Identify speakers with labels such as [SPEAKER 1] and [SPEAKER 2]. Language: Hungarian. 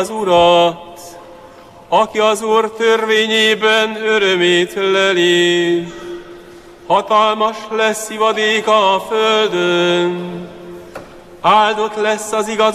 [SPEAKER 1] az Urat, aki az Úr törvényében örömét leli. Hatalmas lesz ivadéka a földön, áldott lesz az igaz